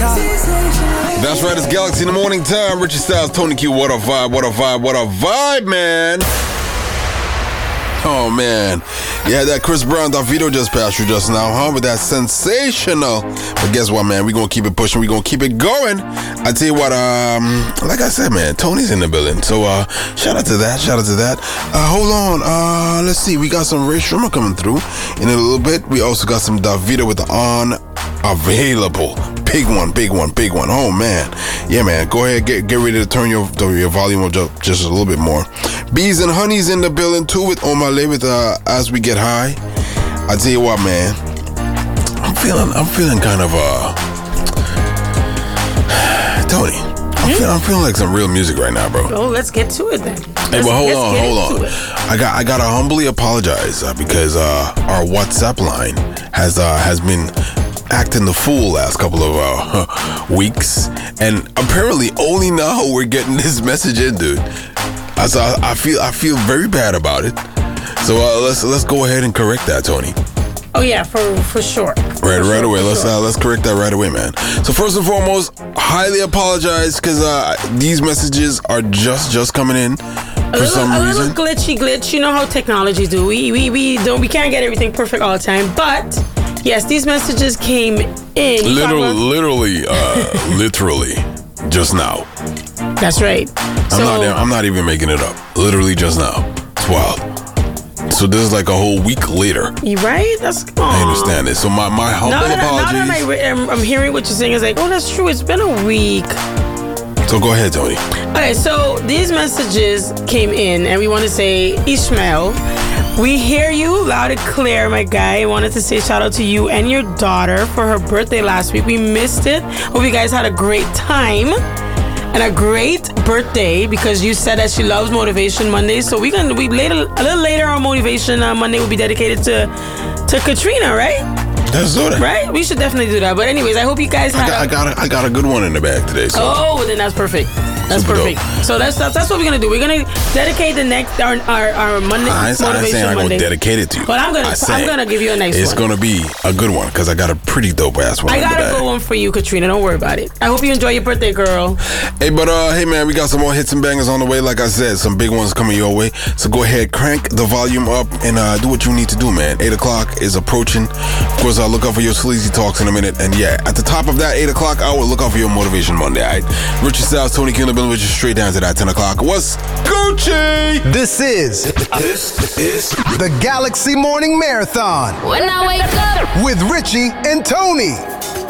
That's right, it's Galaxy in the morning time. Richie Styles, Tony Q, what a vibe, what a vibe, what a vibe, man. Oh, man. Yeah, that Chris Brown Davido just passed you just now, huh? But that's sensational. But guess what, man? We're going to keep it pushing. We're going to keep it going. I tell you what, like I said, man, Tony's in the building. So, shout out to that. Shout out to that. Hold on. Let's see. We got some Ray Shrummer coming through in a little bit. We also got some Davido with the Unavailable. Big one. Oh, man. Yeah, man. Go ahead. Get ready to turn your volume up just a little bit more. Bees and Honey's in the building, too, with Omale with As We Get High. I tell you what, man. I'm feeling kind of, Tony. I'm feeling like some real music right now, bro. Oh, let's get to it then. Hey, but hold on. I gotta humbly apologize because our WhatsApp line has been acting the fool last couple of weeks, and apparently only now we're getting this message in, dude. So I feel very bad about it. So let's go ahead and correct that, Tony. Oh yeah, for sure. Right away. Let's correct that right away, man. So first and foremost, highly apologize because these messages are just coming in for some reason. A little glitch. You know how technology do. We can't get everything perfect all the time, but yes, these messages came in. Literally, just now. That's right. I'm not even making it up. Literally just now. It's wild. So this is like a whole week later. You right? I understand it. So my humble apologies. Now that I'm hearing what you're saying, it's like, oh, that's true. It's been a week. So go ahead, Tony. Okay, so these messages came in, and we want to say, Ishmael, we hear you loud and clear, my guy. I wanted to say shout out to you and your daughter for her birthday last week. We missed it. Hope you guys had a great time and a great birthday because you said that she loves Motivation Monday. So a little later on Motivation Monday will be dedicated to Katrina, right? Let's do that. Right? We should definitely do that. But anyways, I hope you guys had I got a good one in the bag today. So. Oh, then that's perfect. That's super perfect. Dope. So that's what we're gonna do. We're gonna dedicate the next our Monday Motivation I'm saying I'm Monday. gonna dedicate it to you. But I'm gonna give you a nice one. It's gonna be a good one because I got a pretty dope ass one. I got a good one for you, Katrina. Don't worry about it. I hope you enjoy your birthday, girl. Hey, but hey man, we got some more hits and bangers on the way. Like I said, some big ones coming your way. So go ahead, crank the volume up and do what you need to do, man. 8 o'clock is approaching. Of course, I'll look out for your sleazy talks in a minute. And yeah, at the top of that 8 o'clock hour, look out for your Motivation Monday. All right, Richie Styles, Tony Q in the building with you straight down to that 10 o'clock. What's Gucci? This is the Galaxy Morning Marathon. When I wake up with Richie and Tony.